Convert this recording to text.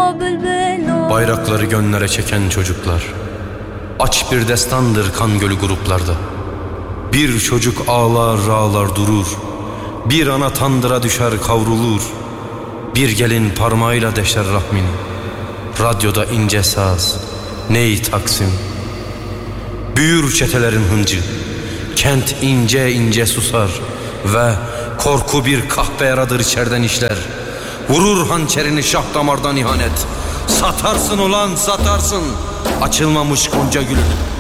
Bayrakları gönlere çeken çocuklar, aç bir destandır kan gölü gruplarda. Bir çocuk ağlar ağlar durur, bir ana tandıra düşer kavrulur. Bir gelin parmağıyla deşer rahmini, radyoda ince saz, ney Taksim. Büyür çetelerin hıncı, kent ince ince susar ve korku bir kahpe yaradır içerden işler. Vurur hançerini şah damardan ihanet. Satarsın ulan satarsın açılmamış gonca gülünü.